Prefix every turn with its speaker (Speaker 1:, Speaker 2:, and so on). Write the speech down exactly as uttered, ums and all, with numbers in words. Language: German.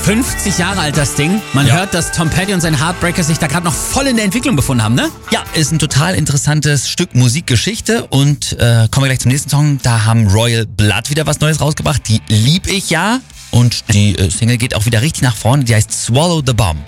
Speaker 1: fünfzig Jahre alt das Ding. Man
Speaker 2: Ja.
Speaker 1: hört, dass Tom Petty und seine Heartbreakers sich da gerade noch voll in der Entwicklung befunden haben, ne?
Speaker 2: Ja, ist ein total interessantes Stück Musikgeschichte und äh, kommen wir gleich zum nächsten Song. Da haben Royal Blood wieder was Neues rausgebracht. Die lieb ich ja und die äh, Single geht auch wieder richtig nach vorne. Die heißt Swallow the Bomb.